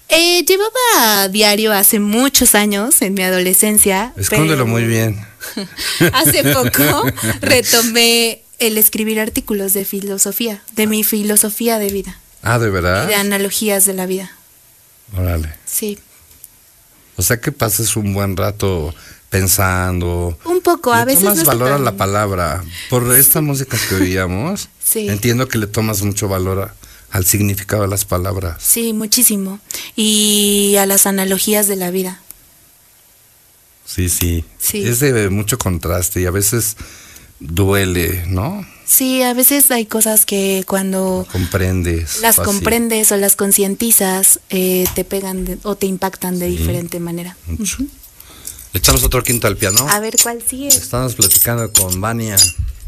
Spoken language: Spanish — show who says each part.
Speaker 1: Llevaba diario hace muchos años, en mi adolescencia.
Speaker 2: Escóndelo muy bien.
Speaker 1: Hace poco retomé el escribir artículos de filosofía, de mi filosofía de vida.
Speaker 2: Ah, ¿de verdad?
Speaker 1: Y de analogías de la vida.
Speaker 2: Órale.
Speaker 1: Sí.
Speaker 2: O sea que pases un buen rato pensando.
Speaker 1: Un poco, a veces.
Speaker 2: Tomas
Speaker 1: no
Speaker 2: valor a
Speaker 1: tan...
Speaker 2: la palabra. Por esta música que oíamos,
Speaker 1: sí.
Speaker 2: Entiendo que le tomas mucho valor al significado de las palabras.
Speaker 1: Sí, muchísimo. Y a las analogías de la vida.
Speaker 2: Sí, sí.
Speaker 1: Sí.
Speaker 2: Es de mucho contraste y a veces duele, ¿no?
Speaker 1: Sí, a veces hay cosas que cuando
Speaker 2: comprendes.
Speaker 1: las comprendes o las concientizas, te pegan o te impactan de diferente manera.
Speaker 2: Mucho. Echamos otro quinto al piano.
Speaker 1: A ver cuál sigue.
Speaker 2: Estamos platicando con Vania.